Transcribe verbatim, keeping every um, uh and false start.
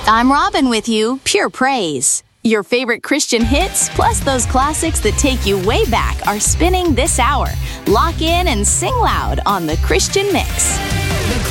I'm Robin with you, Pure Praise. Your favorite Christian hits, plus those classics that take you way back, are spinning this hour. Lock in and sing loud on the Christian Mix.